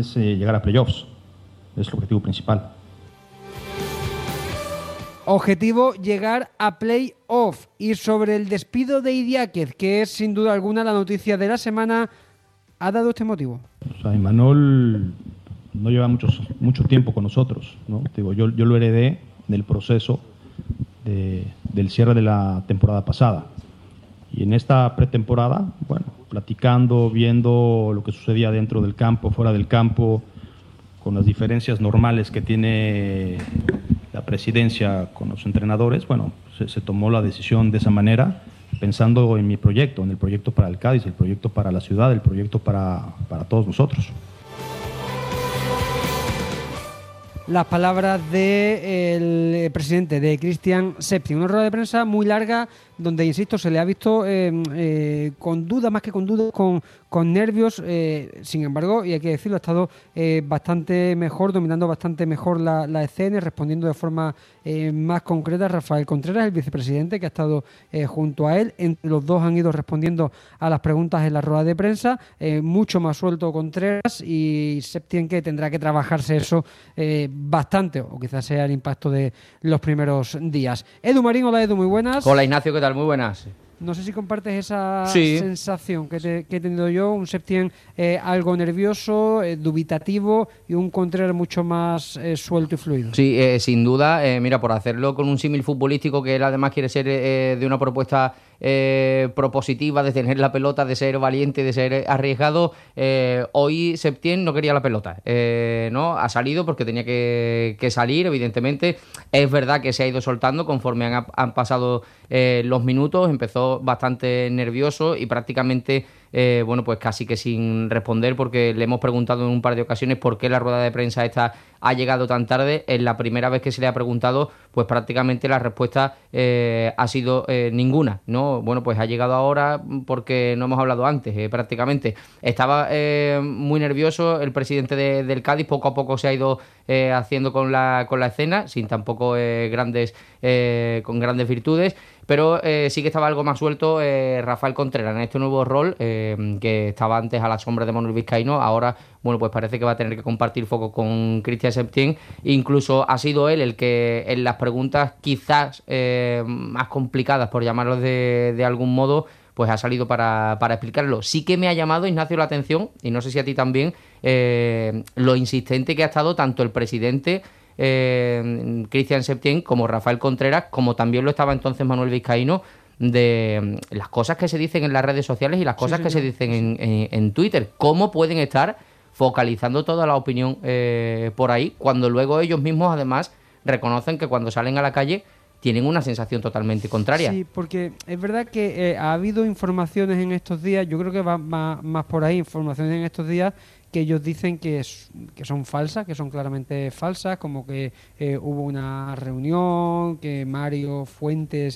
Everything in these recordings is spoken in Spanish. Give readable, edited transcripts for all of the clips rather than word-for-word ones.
es llegar a playoffs. Es el objetivo principal. Objetivo, llegar a play-off. Y sobre el despido de Idiáquez, que es sin duda alguna la noticia de la semana, ¿ha dado este motivo? O sea, Imanol no lleva mucho tiempo con nosotros, ¿no? Digo, yo lo heredé del proceso del cierre de la temporada pasada. Y en esta pretemporada, bueno, platicando, viendo lo que sucedía dentro del campo, fuera del campo, con las diferencias normales que tiene la presidencia con los entrenadores, bueno, se tomó la decisión de esa manera, pensando en mi proyecto, en el proyecto para el Cádiz, el proyecto para la ciudad, el proyecto para todos nosotros. Las palabras del presidente, de Christian Septin. Una rueda de prensa muy larga donde, insisto, se le ha visto con dudas, más que con dudas, con nervios. Sin embargo, y hay que decirlo, ha estado bastante mejor, dominando bastante mejor la escena y respondiendo de forma más concreta. Rafael Contreras, el vicepresidente, que ha estado junto a él. Entre los dos han ido respondiendo a las preguntas en la rueda de prensa. Mucho más suelto Contreras, y Septin, que tendrá que trabajarse eso bastante, o quizás sea el impacto de los primeros días. Edu Marín, hola Edu, muy buenas. Hola Ignacio, ¿qué tal? Muy buenas. No sé si compartes esa sensación que he tenido yo, un Septién algo nervioso, dubitativo, y un Contreras mucho más suelto y fluido. Sí, sin duda, mira, por hacerlo con un símil futbolístico, que él además quiere ser de una propuesta propositiva, de tener la pelota, de ser valiente, de ser arriesgado. Hoy Septién no quería la pelota, ¿no? Ha salido porque tenía que salir, evidentemente. Es verdad que se ha ido soltando conforme han pasado los minutos. Empezó bastante nervioso y prácticamente bueno, pues casi que sin responder, porque le hemos preguntado en un par de ocasiones por qué la rueda de prensa esta ha llegado tan tarde. En la primera vez que se le ha preguntado, pues prácticamente la respuesta ha sido ninguna, ¿no? Bueno, pues ha llegado ahora porque no hemos hablado antes, prácticamente. Estaba muy nervioso el presidente del Cádiz, poco a poco se ha ido haciendo con la escena, sin tampoco con grandes virtudes, pero sí que estaba algo más suelto Rafael Contreras en este nuevo rol, que estaba antes a la sombra de Manuel Vizcaíno. Ahora, bueno, pues parece que va a tener que compartir foco con Christian Septin. Incluso ha sido él el que en las preguntas quizás más complicadas, por llamarlo de algún modo, pues ha salido para explicarlo. Sí que me ha llamado, Ignacio, la atención, y no sé si a ti también, lo insistente que ha estado tanto el presidente Christian Septin como Rafael Contreras, como también lo estaba entonces Manuel Vizcaíno, de las cosas que se dicen en las redes sociales y las cosas que se dicen en Twitter. ¿Cómo pueden estar focalizando toda la opinión por ahí, cuando luego ellos mismos además reconocen que cuando salen a la calle tienen una sensación totalmente contraria? Sí, porque es verdad que ha habido informaciones en estos días, yo creo que va más por ahí, informaciones en estos días que ellos dicen que son falsas, que son claramente falsas, como que hubo una reunión, que Mario Fuentes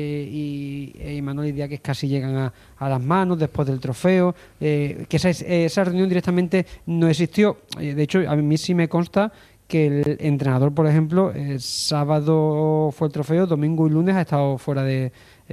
y Manuel Idiáquez casi llegan a las manos después del trofeo, que esa reunión directamente no existió. De hecho, a mí sí me consta que el entrenador, por ejemplo, sábado fue el trofeo, domingo y lunes ha estado fuera de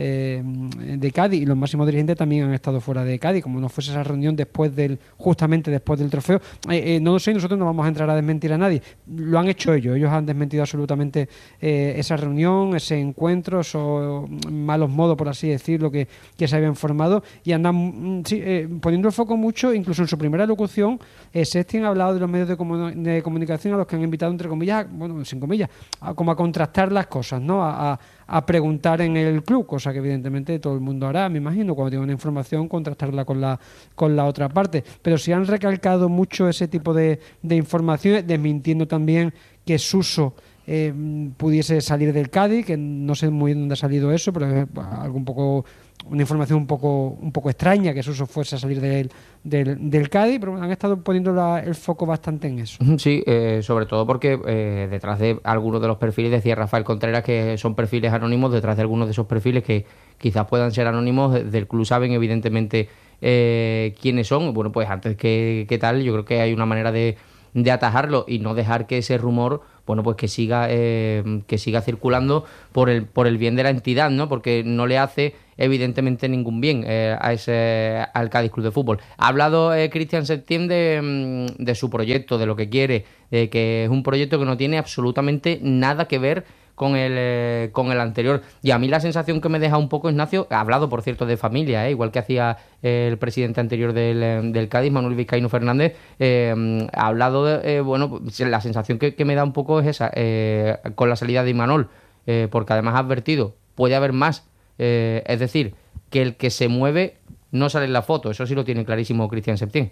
Cádiz, y los máximos dirigentes también han estado fuera de Cádiz, como no fuese esa reunión justamente después del trofeo. No lo sé, nosotros no vamos a entrar a desmentir a nadie, lo han hecho ellos han desmentido absolutamente esa reunión, ese encuentro, esos malos modos, por así decirlo, que se habían formado, y andan poniendo el foco mucho, incluso en su primera locución. Septin ha hablado de los medios de comunicación a los que han invitado, entre comillas, bueno, sin comillas, como a contrastar las cosas, ¿no? A preguntar en el club, cosa que evidentemente todo el mundo hará, me imagino, cuando tiene una información, contrastarla con la otra parte. Pero sí han recalcado mucho ese tipo de informaciones, desmintiendo también que Suso pudiese salir del Cádiz, que no sé muy bien dónde ha salido eso, pero es una información un poco extraña, que Suso fuese a salir del Cádiz, pero han estado poniendo el foco bastante en eso. Sí, sobre todo porque detrás de algunos de los perfiles, decía Rafael Contreras, que son perfiles anónimos, detrás de algunos de esos perfiles que quizás puedan ser anónimos, del club saben evidentemente quiénes son. Bueno, pues antes que tal, yo creo que hay una manera de de atajarlo y no dejar que ese rumor, bueno, pues que siga circulando por el bien de la entidad, ¿no? Porque no le hace evidentemente ningún bien al Cádiz Club de Fútbol. Ha hablado Cristian Septién de su proyecto, de lo que quiere, de que es un proyecto que no tiene absolutamente nada que ver con el anterior. Y a mí la sensación que me deja un poco Ignacio, ha hablado por cierto de familia, igual que hacía el presidente anterior del Cádiz, Manuel Vizcaíno Fernández, ha hablado bueno, la sensación que me da un poco es esa, con la salida de Imanol, porque además ha advertido, puede haber más, es decir, que el que se mueve no sale en la foto, eso sí lo tiene clarísimo Cristian Septién.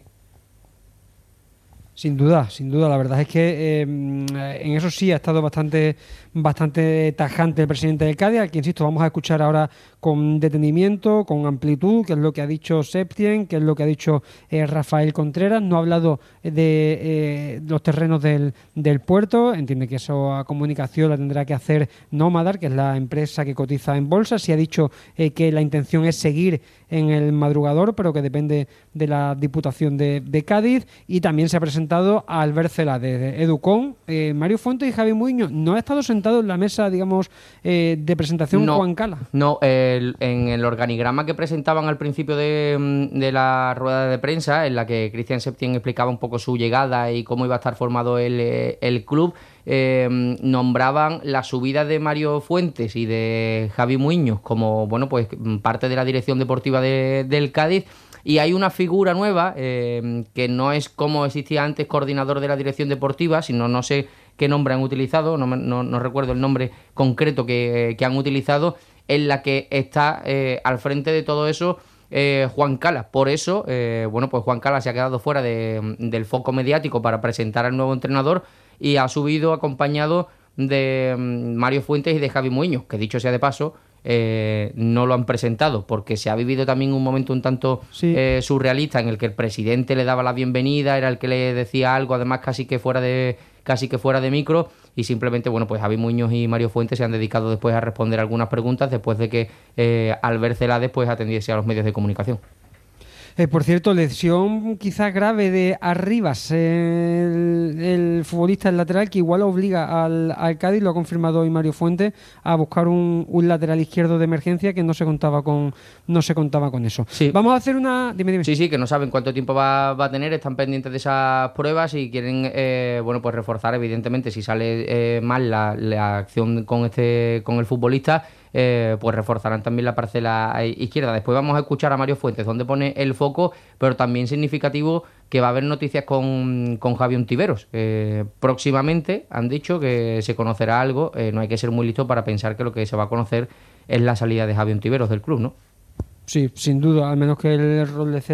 Sin duda, la verdad es que en eso sí ha estado bastante tajante el presidente del Cádiz, al que insisto, vamos a escuchar ahora con detenimiento, con amplitud, que es lo que ha dicho Septién, que es lo que ha dicho Rafael Contreras. No ha hablado de los terrenos del puerto, entiende que eso a comunicación la tendrá que hacer Nómadar, que es la empresa que cotiza en bolsa. Sí ha dicho que la intención es seguir en el madrugador, pero que depende de la Diputación de Cádiz, y también se ha presentado a Albert Celades de Educon, Mario Fuentes y Javi Muiño. No ha estado sentado en la mesa, digamos, de presentación Juan Cala. No, en el organigrama que presentaban al principio de la rueda de prensa, en la que Cristian Septién explicaba un poco su llegada y cómo iba a estar formado el club, nombraban la subida de Mario Fuentes y de Javi Muiño como, bueno, pues parte de la dirección deportiva del Cádiz. Y hay una figura nueva que no es como existía antes, coordinador de la dirección deportiva, sino no sé qué nombre han utilizado, no recuerdo el nombre concreto que han utilizado, en la que está al frente de todo eso Juan Cala. Por eso, bueno, pues Juan Cala se ha quedado fuera del foco mediático para presentar al nuevo entrenador y ha subido acompañado de Mario Fuentes y de Javi Muiño, que dicho sea de paso, no lo han presentado porque se ha vivido también un momento un tanto surrealista en el que el presidente le daba la bienvenida, era el que le decía algo, además casi que fuera de micro, y simplemente, bueno, pues Javi Muñoz y Mario Fuentes se han dedicado después a responder algunas preguntas después de que Albert Celades pues atendiese a los medios de comunicación. Por cierto, lesión quizás grave de Arribas, el futbolista, el lateral, que igual obliga al Cádiz, lo ha confirmado hoy Mario Fuentes, a buscar un lateral izquierdo de emergencia, que no se contaba con eso. Sí. Vamos a hacer una... Dime. Sí, que no saben cuánto tiempo va a tener, están pendientes de esas pruebas y quieren, bueno, pues reforzar, evidentemente, si sale mal la acción con el futbolista, pues reforzarán también la parcela izquierda. Después vamos a escuchar a Mario Fuentes, donde pone el foco, pero también significativo que va a haber noticias con Javi Ontiveros. Próximamente han dicho que se conocerá algo, no hay que ser muy listo para pensar que lo que se va a conocer es la salida de Javi Ontiveros del club, ¿no? Sí, sin duda, al menos que el rol de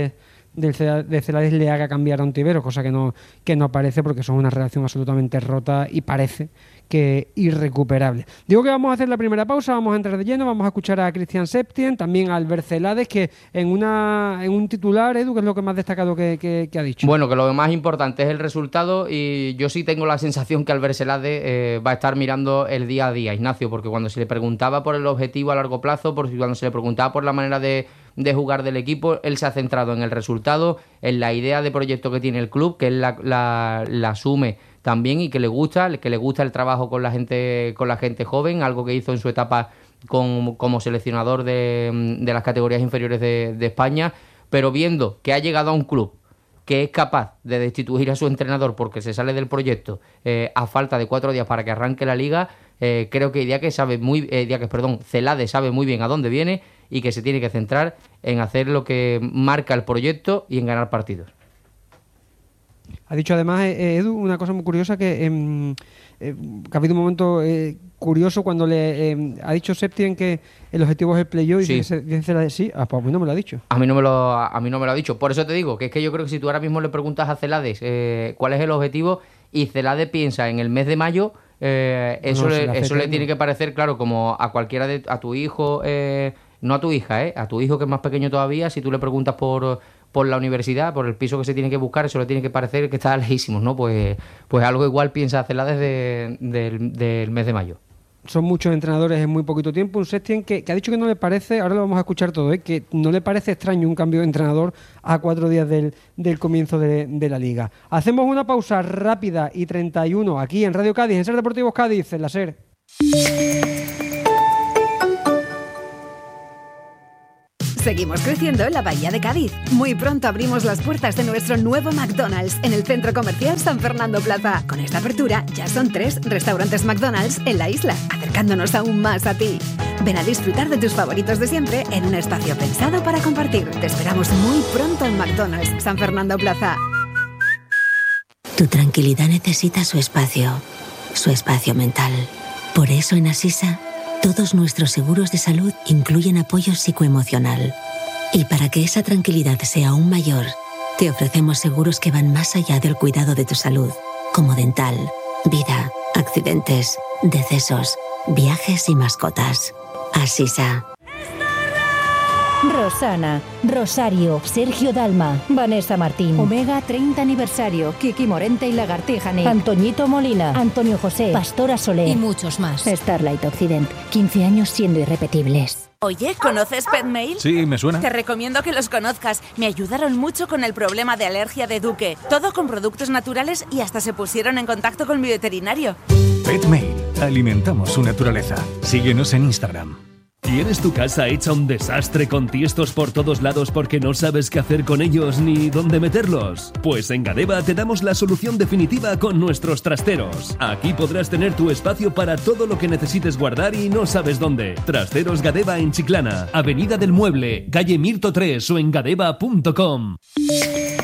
Celades le haga cambiar a Ontiveros, cosa que no parece, porque son una relación absolutamente rota y parece que irrecuperable. Digo que vamos a hacer la primera pausa, vamos a entrar de lleno, vamos a escuchar a Cristian Septién, también a Albert Celades, que en un titular, Edu, ¿qué es lo que más destacado que ha dicho? Bueno, que lo más importante es el resultado, y yo sí tengo la sensación que Albert Celades va a estar mirando el día a día, Ignacio, porque cuando se le preguntaba por el objetivo a largo plazo, cuando se le preguntaba por la manera de jugar del equipo, él se ha centrado en el resultado, en la idea de proyecto que tiene el club, que él la asume también y que le gusta el trabajo con la gente joven, algo que hizo en su etapa como seleccionador de las categorías inferiores de España, pero viendo que ha llegado a un club que es capaz de destituir a su entrenador porque se sale del proyecto a falta de 4 días para que arranque la liga, creo que Celades sabe muy bien a dónde viene y que se tiene que centrar en hacer lo que marca el proyecto y en ganar partidos. Ha dicho además, Edu, una cosa muy curiosa, que ha habido un momento curioso cuando le ha dicho Septién que el objetivo es el playoff, y dice Celades, sí, pues a mí no me lo ha dicho. A mí no me lo ha dicho. Por eso te digo que es que yo creo que si tú ahora mismo le preguntas a Celades cuál es el objetivo y Celades piensa en el mes de mayo, eso le tiene que parecer, claro, como a cualquiera a tu hijo, no a tu hija, a tu hijo que es más pequeño todavía, si tú le preguntas por la universidad, por el piso que se tiene que buscar, eso le tiene que parecer que está lejísimos, ¿no? Pues algo igual piensa Celades del mes de mayo. son muchos entrenadores en muy poquito tiempo. Un Setién que ha dicho que no le parece, ahora lo vamos a escuchar todo, que no le parece extraño un cambio de entrenador a 4 días del comienzo de la Liga. Hacemos una pausa rápida y 31 aquí en Radio Cádiz, en Ser Deportivos Cádiz, en la SER. Seguimos creciendo en la Bahía de Cádiz. Muy pronto abrimos las puertas de nuestro nuevo McDonald's en el Centro Comercial San Fernando Plaza. Con esta apertura ya son 3 restaurantes McDonald's en la isla, acercándonos aún más a ti. Ven a disfrutar de tus favoritos de siempre en un espacio pensado para compartir. Te esperamos muy pronto en McDonald's San Fernando Plaza. Tu tranquilidad necesita su espacio mental. Por eso en Asisa, todos nuestros seguros de salud incluyen apoyo psicoemocional. Y para que esa tranquilidad sea aún mayor, te ofrecemos seguros que van más allá del cuidado de tu salud, como dental, vida, accidentes, decesos, viajes y mascotas. Asisa. Rosana, Rosario, Sergio Dalma, Vanessa Martín, Omega 30 aniversario, Kiki Morente y Lagartija, Antoñito Molina, Antonio José, Pastora Soler y muchos más. Starlight Occident, 15 años siendo irrepetibles. Oye, ¿conoces PetMail? Sí, me suena. Te recomiendo que los conozcas. Me ayudaron mucho con el problema de alergia de Duque. Todo con productos naturales y hasta se pusieron en contacto con mi veterinario. PetMail. Alimentamos su naturaleza. Síguenos en Instagram. ¿Tienes tu casa hecha un desastre con tiestos por todos lados porque no sabes qué hacer con ellos ni dónde meterlos? Pues en Gadeba te damos la solución definitiva con nuestros trasteros. Aquí podrás tener tu espacio para todo lo que necesites guardar y no sabes dónde. Trasteros Gadeba en Chiclana, Avenida del Mueble, calle Mirto 3 o en gadeba.com.